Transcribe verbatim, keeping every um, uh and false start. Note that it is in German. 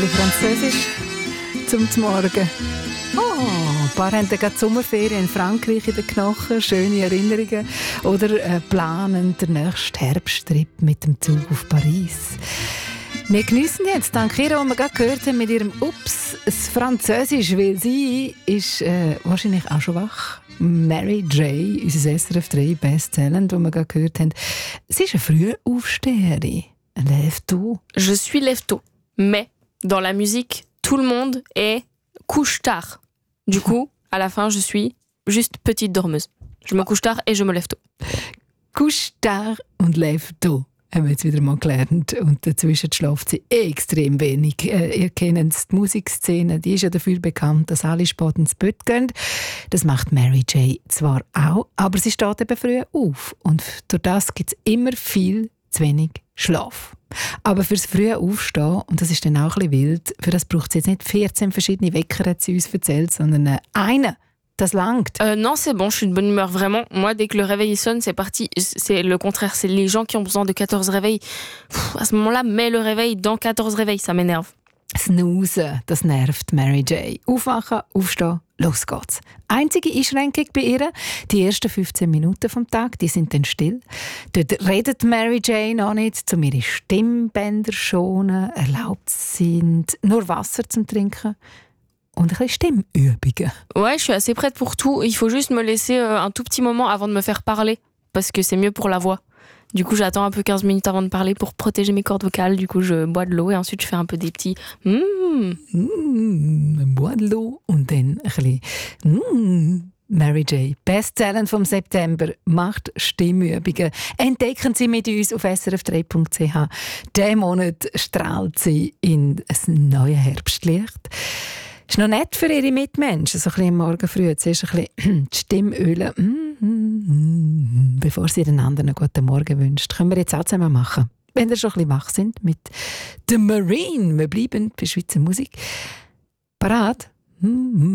bisschen Französisch zum Morgen. Oh, ein paar haben gerade die Sommerferien in Frankreich in den Knochen, schöne Erinnerungen. Oder äh, planen den nächsten Herbsttrip mit dem Zug auf Paris. Wir geniessen jetzt, dank ihr, was wir gerade gehört haben mit ihrem Ups, das Französisch, weil sie ist äh, wahrscheinlich auch schon wach. Mary J., unser S R F drei Bestseller, das wir gerade gehört haben. Sie ist eine frühe Aufsteherin. Lève-tôt. Je suis lève-tôt. Mais dans la musique, tout le monde est couche tard. Du coup, à la fin, je suis juste petite dormeuse. Je me couche tard et je me lève tôt. Couche tard und lève-tôt. Haben wir jetzt wieder mal gelernt. Und dazwischen schlaft sie extrem wenig. Äh, ihr kennt die Musikszene, die ist ja dafür bekannt, dass alle spät ins Bett gehen. Das macht Mary J. zwar auch, aber sie steht eben früh auf. Und durch das gibt es immer viel zu wenig Schlaf. Aber fürs frühe Aufstehen, und das ist dann auch ein bisschen wild, für das braucht es jetzt nicht vierzehn verschiedene Wecker, hat sie uns erzählt, sondern äh, einen. Das langt. Euh, non, c'est bon, je suis de bonne humeur, vraiment. Moi, dès que le réveil sonne, c'est parti. C'est le contraire, c'est les gens qui ont besoin de quatorze réveils. Pff, à ce moment-là, mets le réveil dans quatorze réveils, ça m'énerve. Snoozen, das nervt Mary J. Aufwachen, aufstehen, los geht's. Einzige Einschränkung bei ihr, die ersten fünfzehn Minuten vom Tag, die sind dann still. Dort redet Mary J. noch nicht, um ihre Stimmbänder schonen, erlaubt sind nur Wasser zum Trinken. Und ein bisschen Stimmübungen. Ouais, je suis assez prête pour tout. Il faut juste me laisser euh, un tout petit moment avant de me faire parler, parce que c'est mieux pour la voix. Du coup, j'attends un peu quinze minutes avant de parler pour protéger mes cordes vocales. Du coup, je bois de l'eau et ensuite je fais un peu des petits mm. Mm, bois de l'eau und dann ein bisschen mm. Mary J. Bestseller vom September macht Stimmübungen. Entdecken Sie mit uns auf s r f drei punkt c h. Diesen Monat strahlt sie in ein neues Herbstlicht. Ist noch nett für ihre Mitmenschen, so ein bisschen am Morgen früh. Zuerst ein bisschen die Stimmöle, mm, mm, mm, bevor sie einander einen guten Morgen wünscht. Können wir jetzt auch zusammen machen. Wenn ihr schon ein bisschen wach sind mit The Marine. Wir bleiben bei Schweizer Musik. Parat? Mm, mm.